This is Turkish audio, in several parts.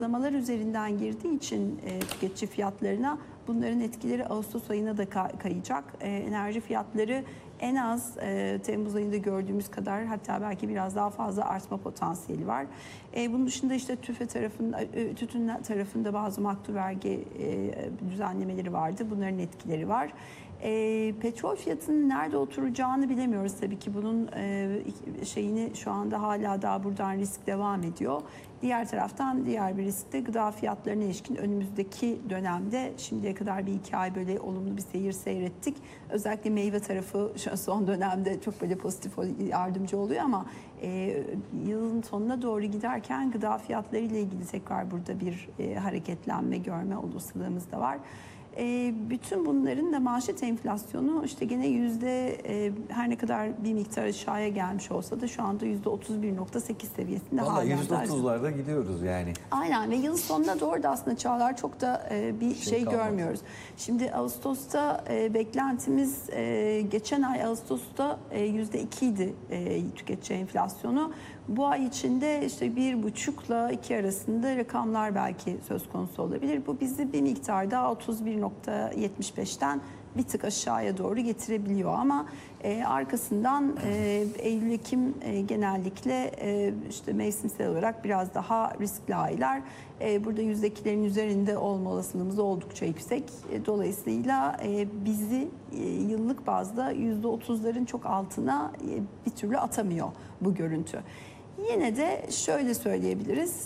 Uygulamalar üzerinden girdiği için tüketici fiyatlarına bunların etkileri Ağustos ayına da kayacak. Enerji fiyatları en az Temmuz ayında gördüğümüz kadar, hatta belki biraz daha fazla artma potansiyeli var. Bunun dışında işte tütün tarafında bazı maktu vergi düzenlemeleri vardı. Bunların etkileri var. Petrol fiyatının nerede oturacağını bilemiyoruz tabii ki. Bunun şeyini şu anda hala daha buradan risk devam ediyor. Diğer taraftan diğer bir risk de gıda fiyatlarına ilişkin önümüzdeki dönemde şimdiye kadar bir 2 ay böyle olumlu bir seyir seyrettik. Özellikle meyve tarafı şu son dönemde çok böyle pozitif yardımcı oluyor ama yılın sonuna doğru giderken gıda fiyatları ile ilgili tekrar burada bir hareketlenme görme olasılığımız da var. Bütün bunların da manşet enflasyonu işte gene her ne kadar bir miktar aşağıya gelmiş olsa da şu anda %31.8 seviyesinde hala. %30'larda gidiyoruz yani. Aynen ve yıl sonuna doğru da aslında Çağlar çok da bir şey görmüyoruz. Şimdi Ağustos'ta beklentimiz geçen ay Ağustos'ta %2 idi tüketici enflasyonu. Bu ay içinde işte 1,5 ile 2 arasında rakamlar belki söz konusu olabilir. Bu bizi bir miktar daha 31.75'ten bir tık aşağıya doğru getirebiliyor ama arkasından Eylül-Ekim genellikle işte mevsimsel olarak biraz daha riskli aylar. Burada %2'lerin üzerinde olma olasılığımız oldukça yüksek. Dolayısıyla bizi yıllık bazda %30'ların çok altına bir türlü atamıyor bu görüntü. Yine de şöyle söyleyebiliriz,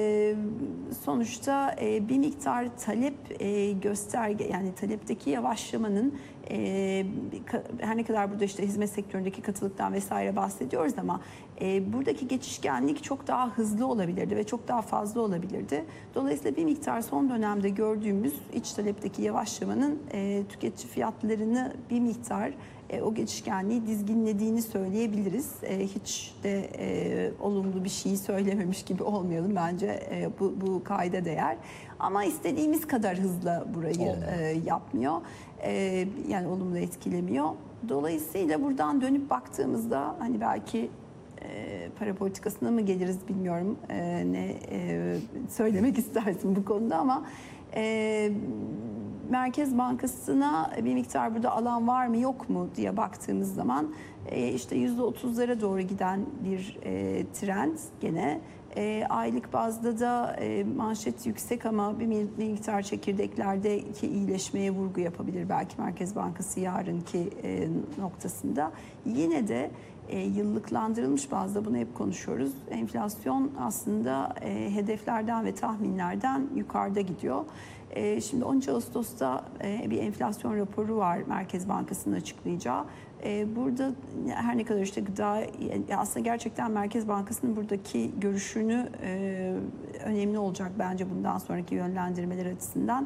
sonuçta bir miktar talep gösterge, yani talepteki yavaşlamanın her ne kadar burada işte hizmet sektöründeki katılıktan vesaire bahsediyoruz ama buradaki geçişkenlik çok daha hızlı olabilirdi ve çok daha fazla olabilirdi. Dolayısıyla bir miktar son dönemde gördüğümüz iç talepteki yavaşlamanın tüketici fiyatlarını bir miktar o geçişkenliği dizginlediğini söyleyebiliriz. Hiç de olumlu bir şey söylememiş gibi olmayalım bence, bu kayda değer. Ama istediğimiz kadar hızlı burayı yapmıyor. Yani olumlu etkilemiyor. Dolayısıyla buradan dönüp baktığımızda hani belki para politikasına mı geliriz bilmiyorum, ne söylemek istersin bu konuda ama Merkez Bankası'na bir miktar burada alan var mı yok mu diye baktığımız zaman işte %30'lara doğru giden bir trend gene. Aylık bazda da manşet yüksek ama bir miktar çekirdeklerdeki iyileşmeye vurgu yapabilir belki Merkez Bankası yarınki noktasında. Yine de yıllıklandırılmış bazda bunu hep konuşuyoruz. Enflasyon aslında hedeflerden ve tahminlerden yukarıda gidiyor. Şimdi 13 Ağustos'ta bir enflasyon raporu var Merkez Bankası'nın açıklayacağı. Burada her ne kadar işte gıda, aslında gerçekten Merkez Bankası'nın buradaki görüşünü önemli olacak bence bundan sonraki yönlendirmeler açısından.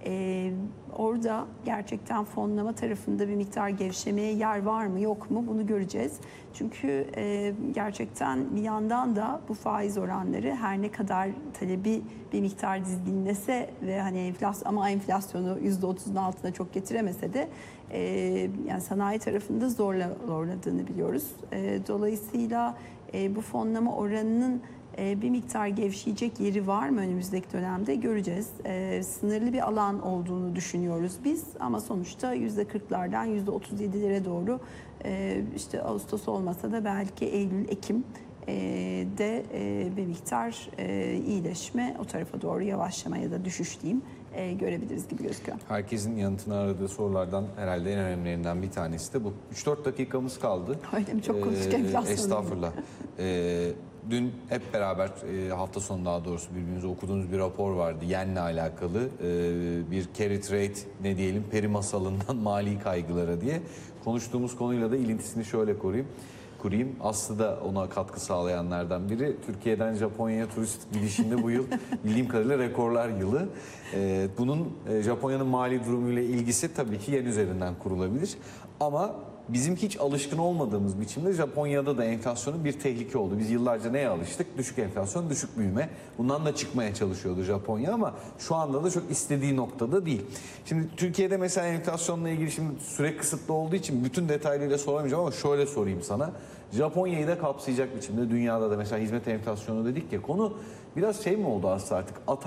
Orada gerçekten fonlama tarafında bir miktar gevşemeye yer var mı yok mu bunu göreceğiz. Çünkü gerçekten bir yandan da bu faiz oranları her ne kadar talebi bir miktar dizginlese ve hani enflasyonu %30'un altına çok getiremese de yani sanayi tarafında zorladığını biliyoruz. Dolayısıyla bu fonlama oranının bir miktar gevşeyecek yeri var mı önümüzdeki dönemde göreceğiz. Sınırlı bir alan olduğunu düşünüyoruz biz ama sonuçta %40'lardan %37'lere doğru işte Ağustos olmasa da belki Eylül-Ekim de bir miktar iyileşme, o tarafa doğru yavaşlama ya da düşüş diyeyim görebiliriz gibi gözüküyor. Herkesin yanıtını aradığı sorulardan herhalde en önemlilerinden bir tanesi de bu. 3-4 dakikamız kaldı. Öyle mi? Çok konuştuk enflasyonu. Estağfurullah. Dün hep beraber hafta sonu daha doğrusu birbirimize okuduğumuz bir rapor vardı. Yen'le alakalı bir carry trade ne diyelim peri masalından mali kaygılara diye. Konuştuğumuz konuyla da ilintisini şöyle kurayım. Aslı da ona katkı sağlayanlardan biri. Türkiye'den Japonya'ya turist gidişinde bu yıl bildiğim kadarıyla rekorlar yılı. Bunun Japonya'nın mali durumuyla ilgisi tabii ki yen üzerinden kurulabilir. Ama bizim hiç alışkın olmadığımız biçimde Japonya'da da enflasyonun bir tehlike oldu. Biz yıllarca neye alıştık? Düşük enflasyon, düşük büyüme. Bundan da çıkmaya çalışıyordu Japonya ama şu anda da çok istediği noktada değil. Şimdi Türkiye'de mesela enflasyonla ilgili şimdi süre kısıtlı olduğu için bütün detaylarıyla soramayacağım ama şöyle sorayım sana. Japonya'yı da kapsayacak biçimde dünyada da mesela hizmet enflasyonu dedik ya, konu biraz şey mi oldu aslında artık?